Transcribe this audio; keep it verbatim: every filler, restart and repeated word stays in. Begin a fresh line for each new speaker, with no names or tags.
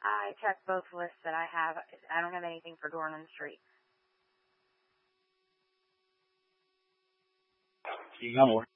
I checked both lists that I have. I don't have anything for Dornan Street.
You got more.